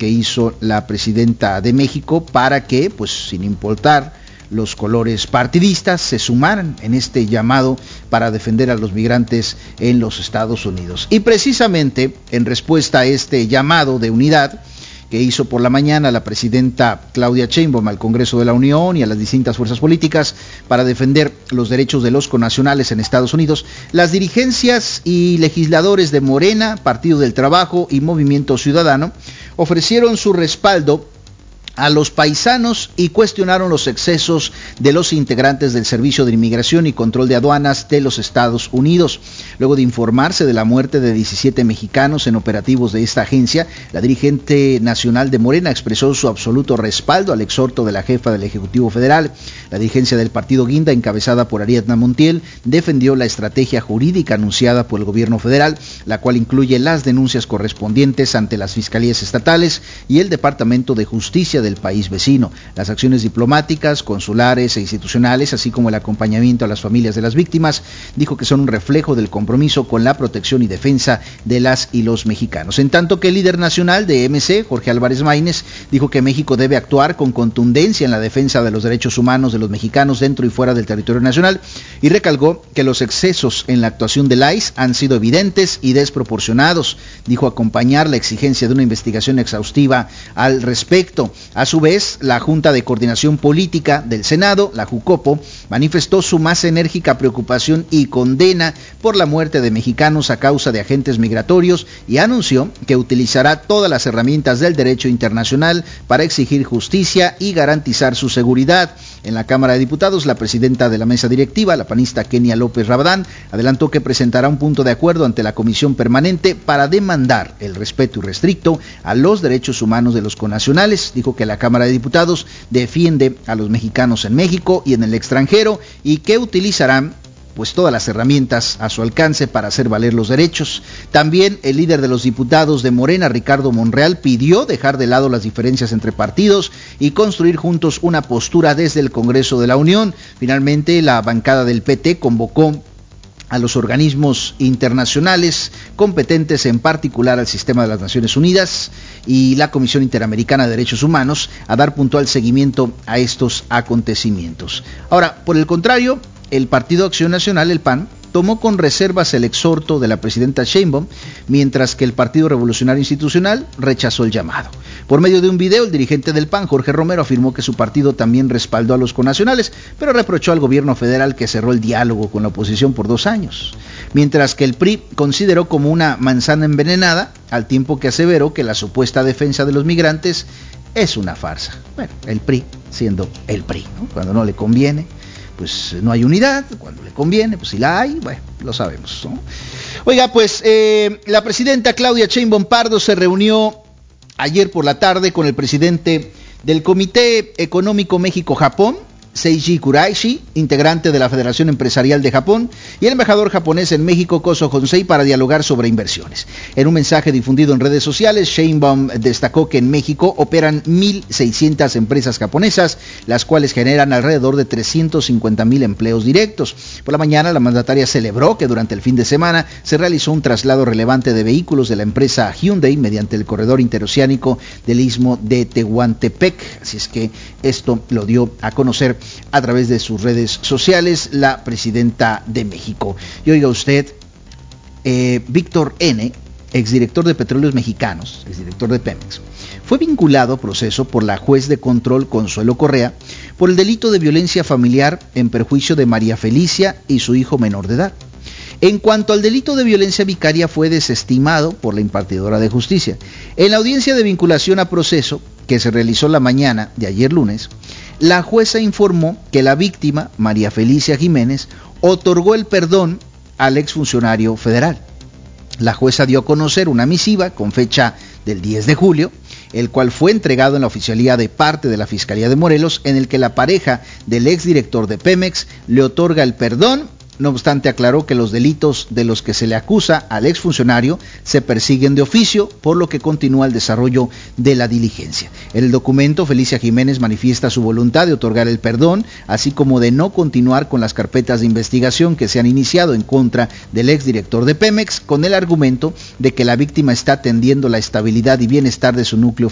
que hizo la presidenta de México para que, pues sin importar los colores partidistas, se sumaran en este llamado para defender a los migrantes en los Estados Unidos. Y precisamente en respuesta a este llamado de unidad que hizo por la mañana la presidenta Claudia Sheinbaum al Congreso de la Unión y a las distintas fuerzas políticas para defender los derechos de los connacionales en Estados Unidos, las dirigencias y legisladores de Morena, Partido del Trabajo y Movimiento Ciudadano ofrecieron su respaldo a los paisanos y cuestionaron los excesos de los integrantes del Servicio de Inmigración y Control de Aduanas de los Estados Unidos. Luego de informarse de la muerte de 17 mexicanos en operativos de esta agencia, la dirigente nacional de Morena expresó su absoluto respaldo al exhorto de la jefa del Ejecutivo Federal. La dirigencia del Partido Guinda, encabezada por Ariadna Montiel, defendió la estrategia jurídica anunciada por el gobierno federal, la cual incluye las denuncias correspondientes ante las fiscalías estatales y el Departamento de Justicia del país vecino, las acciones diplomáticas, consulares e institucionales, así como el acompañamiento a las familias de las víctimas. Dijo que son un reflejo del compromiso con la protección y defensa de las y los mexicanos. En tanto que el líder nacional de MC, Jorge Álvarez Maínez, dijo que México debe actuar con contundencia en la defensa de los derechos humanos de los mexicanos dentro y fuera del territorio nacional, y recalcó que los excesos en la actuación del ICE han sido evidentes y desproporcionados. Dijo acompañar la exigencia de una investigación exhaustiva al respecto. A su vez, la Junta de Coordinación Política del Senado, la JUCOPO, manifestó su más enérgica preocupación y condena por la muerte de mexicanos a causa de agentes migratorios y anunció que utilizará todas las herramientas del derecho internacional para exigir justicia y garantizar su seguridad. En la Cámara de Diputados, la presidenta de la mesa directiva, la panista Kenia López Rabadán, adelantó que presentará un punto de acuerdo ante la Comisión Permanente para demandar el respeto irrestricto a los derechos humanos de los connacionales. Dijo que la Cámara de Diputados defiende a los mexicanos en México y en el extranjero y que utilizarán pues todas las herramientas a su alcance para hacer valer los derechos. También el líder de los diputados de Morena, Ricardo Monreal, pidió dejar de lado las diferencias entre partidos y construir juntos una postura desde el Congreso de la Unión. Finalmente, la bancada del PT convocó a los organismos internacionales competentes, en particular al Sistema de las Naciones Unidas y la Comisión Interamericana de Derechos Humanos, a dar puntual seguimiento a estos acontecimientos. Ahora, por el contrario, el Partido Acción Nacional, el PAN, tomó con reservas el exhorto de la presidenta Sheinbaum, mientras que el Partido Revolucionario Institucional rechazó el llamado. Por medio de un video, el dirigente del PAN, Jorge Romero, afirmó que su partido también respaldó a los connacionales, pero reprochó al gobierno federal que cerró el diálogo con la oposición por 2 años. Mientras que el PRI consideró como una manzana envenenada, al tiempo que aseveró que la supuesta defensa de los migrantes es una farsa. Bueno, el PRI siendo el PRI, ¿no? Cuando no le conviene, pues no hay unidad, cuando le conviene, pues si la hay, bueno, lo sabemos, ¿no? Oiga, pues la presidenta Claudia Sheinbaum Pardo se reunió ayer por la tarde con el presidente del Comité Económico México-Japón, Seiji Kuraishi, integrante de la Federación Empresarial de Japón, y el embajador japonés en México, Kozo Honsei, para dialogar sobre inversiones. En un mensaje difundido en redes sociales, Sheinbaum destacó que en México operan 1,600 empresas japonesas, las cuales generan alrededor de 350,000 empleos directos. Por la mañana, la mandataria celebró que durante el fin de semana se realizó un traslado relevante de vehículos de la empresa Hyundai mediante el corredor interoceánico del Istmo de Tehuantepec. Así es que esto lo dio a conocer a través de sus redes sociales la presidenta de México. Y oiga usted, Víctor N., exdirector de Petróleos Mexicanos, exdirector de Pemex, fue vinculado a proceso por la juez de control Consuelo Correa por el delito de violencia familiar en perjuicio de María Felicia y su hijo menor de edad. En cuanto al delito de violencia vicaria, fue desestimado por la impartidora de justicia. En la audiencia de vinculación a proceso, que se realizó la mañana de ayer lunes, la jueza informó que la víctima, María Felicia Jiménez, otorgó el perdón al exfuncionario federal. La jueza dio a conocer una misiva con fecha del 10 de julio, el cual fue entregado en la oficialía de parte de la Fiscalía de Morelos, en el que la pareja del exdirector de Pemex le otorga el perdón. No obstante, aclaró que los delitos de los que se le acusa al exfuncionario se persiguen de oficio, por lo que continúa el desarrollo de la diligencia. En el documento, Felicia Jiménez manifiesta su voluntad de otorgar el perdón, así como de no continuar con las carpetas de investigación que se han iniciado en contra del exdirector de Pemex, con el argumento de que la víctima está atendiendo la estabilidad y bienestar de su núcleo